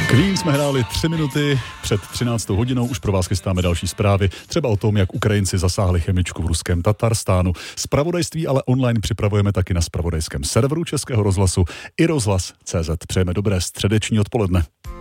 Queen jsme hráli 3 minuty před 13. hodinou, už pro vás chystáme další zprávy, třeba o tom, jak Ukrajinci zasáhli chemičku v ruském Tatarstánu. Zpravodajství ale online připravujeme taky na zpravodajském serveru Českého rozhlasu i rozhlas.cz. Přejeme dobré středeční odpoledne.